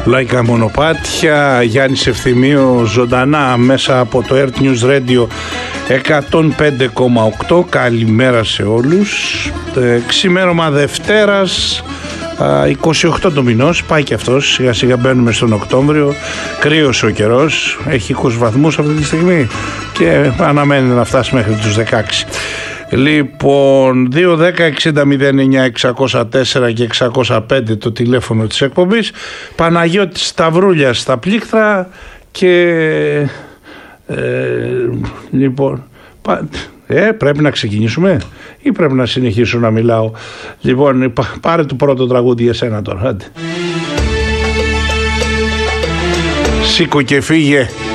Λαϊκά μονοπάτια, Γιάννης Ευθυμίου ζωντανά μέσα από το Earth News Radio 105,8. Καλημέρα σε όλους. Ξημέρωμα Δευτέρας, 28 το μηνός, πάει και αυτός, σιγά σιγά μπαίνουμε στον Οκτώβριο. Κρύος ο καιρός, έχει 20 βαθμούς αυτή τη στιγμή και αναμένει να φτάσει μέχρι τους 16. Λοιπόν, 2-10-60-09-604 και 605 το τηλέφωνο της εκπομπής. Παναγιώτης Σταυρούλιας στα πλήκτρα και λοιπόν πρέπει να ξεκινήσουμε ή πρέπει να συνεχίσω να μιλάω? Λοιπόν, πάρε το πρώτο τραγούδι για σένα τώρα, άντε. Σήκω και φύγε.